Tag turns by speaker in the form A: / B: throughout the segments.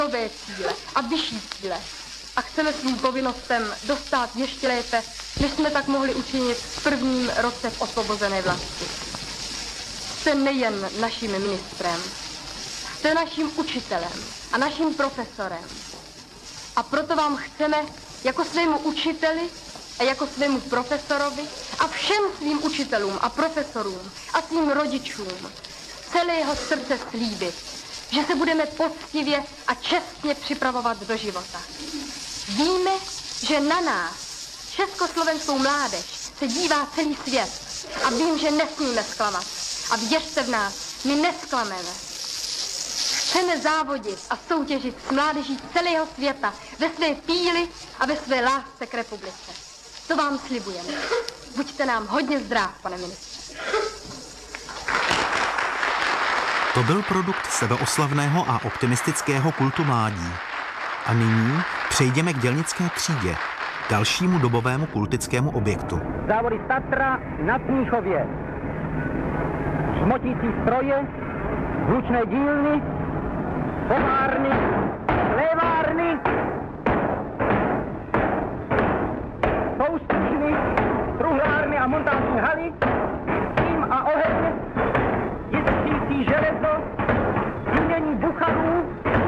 A: nové cíle a vyšší cíle. A chceme svým povinnostem dostat ještě lépe, než jsme tak mohli učinit v prvním roce v osvobozené vlasti. Jste nejen naším ministrem, jste naším učitelem a naším profesorem. A proto vám chceme jako svému učiteli a jako svému profesorovi a všem svým učitelům a profesorům a svým rodičům z celého srdce slíbit, že se budeme poctivě a čestně připravovat do života. Víme, že na nás, československou mládež, se dívá celý svět a vím, že nesmíme zklamat. A věřte v nás, my nesklameme. Chceme závodit a soutěžit s mládeží celého světa ve své píli a ve své lásce k republice. To vám slibujeme. Buďte nám hodně zdrav, pane ministře.
B: To byl produkt sebeoslavného a optimistického kultu mládí. A nyní přejdeme k dělnické třídě, dalšímu dobovému kultickému objektu.
C: Závody Tatra na Smíchově. Žmotící stroje, hlučné dílny, továrny, lévárny, soustružny, truhlárny a montážní haly, tím a oheň, jiskřící železo, výmění bucharů,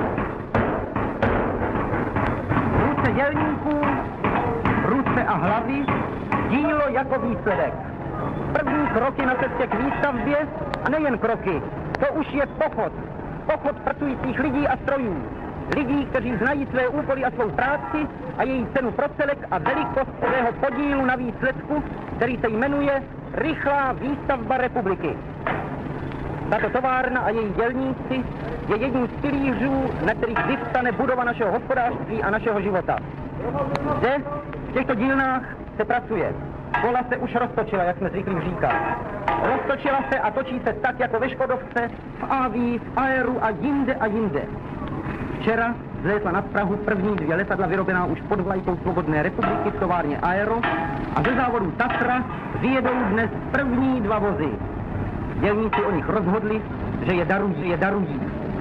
C: ruce dělníků, ruce a hlavy, dílo jako výsledek. První kroky na cestě k výstavbě a nejen kroky, to už je pochod. Pochod pracujících lidí a strojů. Lidí, kteří znají své úkoly a svou práci a její cenu pro celek a velikost svého podílu na výsledku, který se jmenuje rychlá výstavba republiky. Tato továrna a její dělníci je jedním z pilířů, na kterých vyvstane budova našeho hospodářství a našeho života. Zde, v těchto dílnách, se pracuje. Kola se už roztočila, jak jsme zvyklí říkat. Roztočila se a točí se tak, jako ve Škodovce, v Aví, v Aeru a jinde a jinde. Včera vzlétla nad Prahu první 2 letadla vyrobená už pod vlajkou Svobodné republiky v továrně Aero a ze závodu Tatra vyjedou dnes první 2 vozy. Dělníci o nich rozhodli, že je darují.